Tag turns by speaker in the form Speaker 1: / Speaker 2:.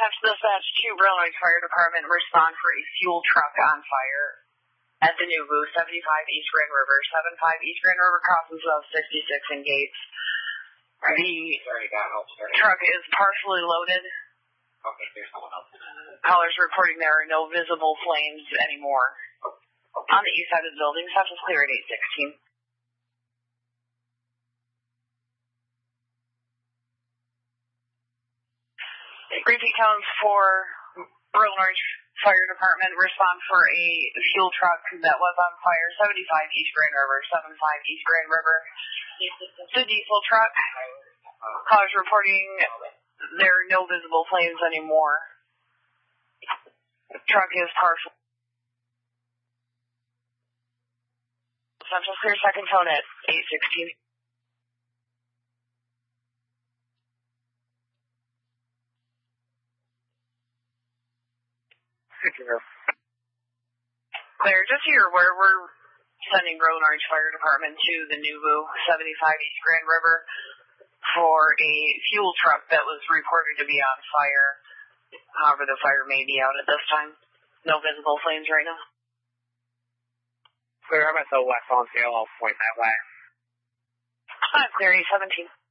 Speaker 1: Attempts to dispatch to Illinois Fire Department respond for a fuel truck on fire at the Nubu, 75 East Grand River. 75 East Grand River crosses of 66 in Gates. The truck is partially loaded.
Speaker 2: Okay, there's someone else.
Speaker 1: Callers reporting there are no visible flames anymore. On the east side of the building, such as clear at 816. Repeat tones for Illinois Fire Department respond for a fuel truck that was on fire, 75 East Grand River, 75 East Grand River. The diesel truck. Callers reporting there are no visible flames anymore. The truck is partial. Central clear, second tone at 816. Clear, just so you're aware, we're sending Roan Orange Fire Department to the Nubu, 75 East Grand River, for a fuel truck that was reported to be on fire. However, the fire may be out at this time. No visible flames right now.
Speaker 3: Clear, I'm at the west on tail. I'll point that way.
Speaker 1: Clear, 817.